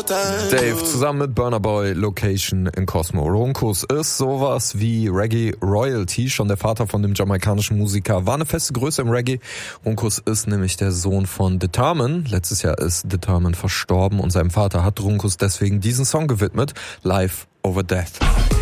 Dave zusammen mit Burna Boy, Location in Cosmo. Runkus ist sowas wie Reggae Royalty. Schon der Vater von dem jamaikanischen Musiker war eine feste Größe im Reggae. Runkus ist nämlich der Sohn von Determined. Letztes Jahr ist Determined verstorben und seinem Vater hat Runkus deswegen diesen Song gewidmet. Life Over Death.